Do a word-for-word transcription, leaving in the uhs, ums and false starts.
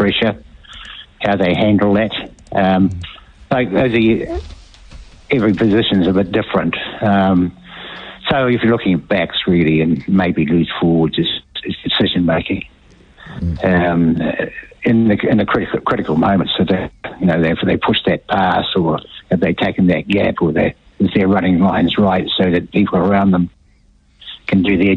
pressure, how they handle that. Um, like those are, every position's a bit different. Um, so if you're looking at backs really, and maybe loose forwards, is, is decision making. Mm. Um, in the in the critical critical moments, so that you know if they push that pass, or have they taken that gap, or they is their running lines right, so that people around them can do their